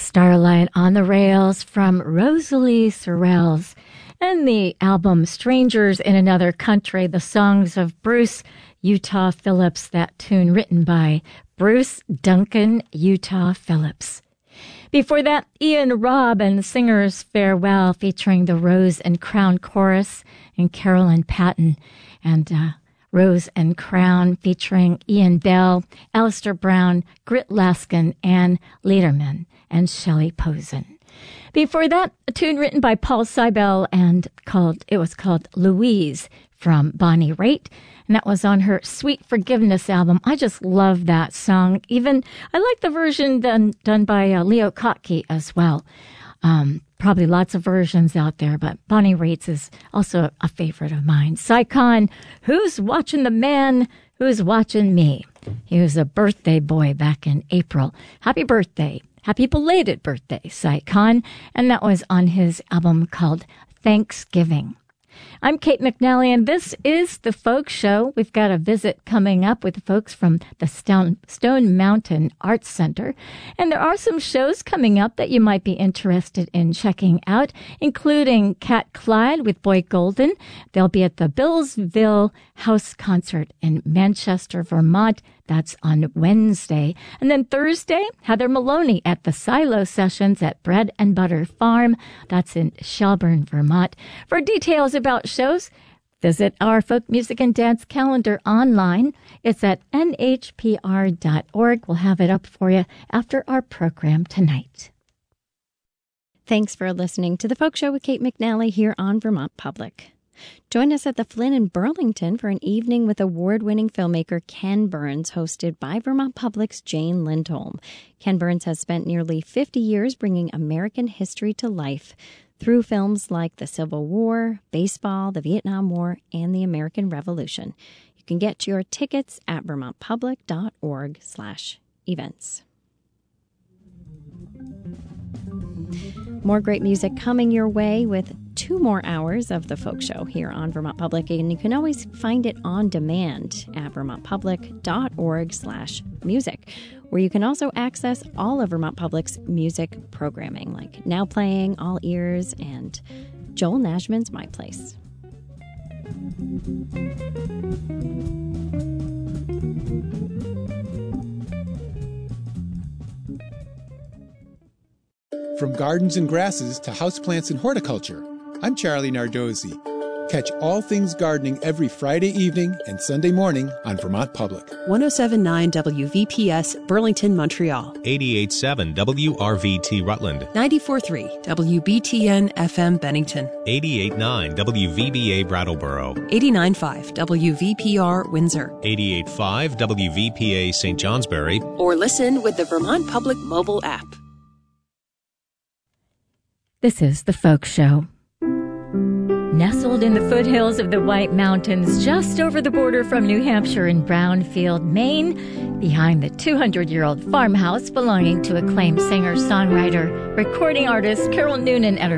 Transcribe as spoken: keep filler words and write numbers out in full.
Starlight on the Rails from Rosalie Sorrells, and the album Strangers in Another Country, the songs of Bruce Utah Phillips, that tune written by Bruce Duncan Utah Phillips. Before that, Ian Robb and Singer's Farewell, featuring the Rose and Crown Chorus and Carolyn Patton, and uh, Rose and Crown featuring Ian Bell, Alistair Brown, Grit Laskin, Ann Lederman, and Shelley Posen. Before that, a tune written by Paul Seibel and called it was called Louise from Bonnie Raitt, and that was on her Sweet Forgiveness album. I just love that song. Even I like the version done done by uh, Leo Kottke as well. Um, probably lots of versions out there, but Bonnie Raitt's is also a favorite of mine. Cy Kahn, Who's Watching the Man Who's Watching Me? He was a birthday boy back in April. Happy birthday. Happy belated birthday, Cy Kahn. And that was on his album called Thanksgiving. I'm Kate McNally, and this is The Folk Show. We've got a visit coming up with the folks from the Stone, Stone Mountain Arts Center. And there are some shows coming up that you might be interested in checking out, including Cat Clyde with Boy Golden. They'll be at the Billsville House Concert in Manchester, Vermont. That's on Wednesday. And then Thursday, Heather Maloney at the Silo Sessions at Bread and Butter Farm. That's in Shelburne, Vermont. For details about shows, visit our folk music and dance calendar online. It's at N H P R dot org. We'll have it up for you after our program tonight. Thanks for listening to The Folk Show with Kate McNally here on Vermont Public. Join us at the Flynn in Burlington for an evening with award-winning filmmaker Ken Burns, hosted by Vermont Public's Jane Lindholm. Ken Burns has spent nearly fifty years bringing American history to life through films like the Civil War, baseball, the Vietnam War, and the American Revolution. You can get your tickets at vermontpublic.org slash events. More great music coming your way with two more hours of The Folk Show here on Vermont Public, and you can always find it on demand at vermontpublic.org slash music, where you can also access all of Vermont Public's music programming, like Now Playing, All Ears, and Joel Nashman's My Place. From gardens and grasses to houseplants and horticulture, I'm Charlie Nardozzi. Catch all things gardening every Friday evening and Sunday morning on Vermont Public. one oh seven point nine W V P S, Burlington, Montreal. eighty-eight point seven W R V T, Rutland. ninety-four point three W B T N F M, Bennington. eighty-eight point nine W V B A, Brattleboro. eighty-nine point five W V P R, Windsor. eighty-eight point five W V P A, Saint Johnsbury. Or listen with the Vermont Public mobile app. This is The Folk Show. Nestled in the foothills of the White Mountains, just over the border from New Hampshire in Brownfield, Maine, behind the two hundred year old farmhouse belonging to acclaimed singer-songwriter, recording artist Carol Noonan at her